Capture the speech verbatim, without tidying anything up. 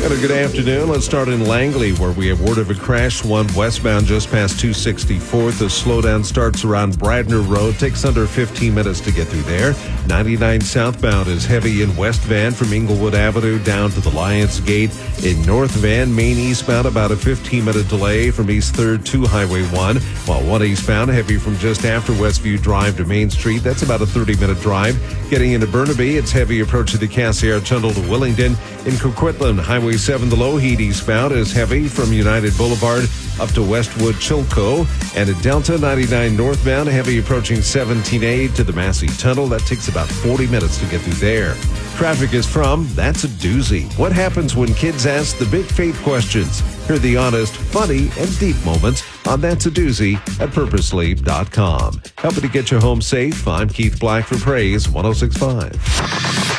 And a good afternoon. Let's start in Langley, where we have word of a crash. One westbound just past two sixty-fourth. The slowdown starts around Bradner Road. Takes under fifteen minutes to get through there. ninety-nine southbound is heavy in West Van from Inglewood Avenue down to the Lions Gate. In North Van, Main eastbound, about a fifteen-minute delay from East third to Highway one. While one eastbound, heavy from just after Westview Drive to Main Street. That's about a thirty-minute drive. Getting into Burnaby, it's heavy approaching the Cassiar Tunnel to Willingdon. In Coquitlam, Highway seven, the Lougheed eastbound is heavy from United Boulevard up to Westwood Chilco. And at Delta, ninety-nine northbound, heavy approaching seventeen A to the Massey Tunnel. That takes about forty minutes to get through there. Traffic is from That's a Doozy. What happens when kids ask the big faith questions? Hear the honest, funny, and deep moments on That's a Doozy at purpose sleep dot com. Helping to get you home safe, I'm Keith Black for Praise one oh six point five.